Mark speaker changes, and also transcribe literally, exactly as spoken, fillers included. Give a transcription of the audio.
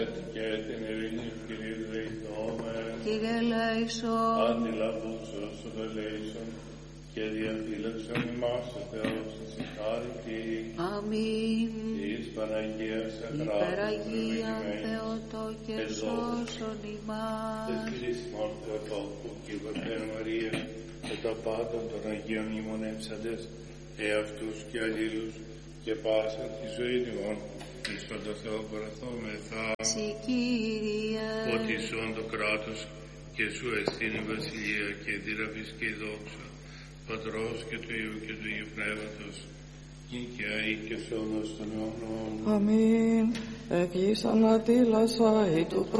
Speaker 1: Και την ειρήνη του Κυρίου δεηθώμε.
Speaker 2: Κύριε ελέησον.
Speaker 1: Αντιλαβούσος σου ελέησον και διαφύλαξον ημάς ο Θεός εις η χάρητη.
Speaker 2: Αμήν.
Speaker 1: Της Παναγίας Αχράτου
Speaker 2: Υπεραγία Θεότο και σώσον ημάς.
Speaker 1: Της Chrismon Θεοτόκου και Βαρθέα Μαρία και τα πάντων των Αγίων ημωνεύσαντες εαυτούς και αλλήλους και πάσα τη ζωή ημών εις τον το Θεό παραθόμεθα.
Speaker 2: Συ Κύριε.
Speaker 1: Ότι σον το κράτος και σου εστίν η βασιλεία και η δύναμις και η δόξα Πατρός και του Υιού και του Υιού Πνεύματος και αεί και σε αιώνας των αιώνων.
Speaker 3: Αμήν. Εκείσαν ατήλασα ή του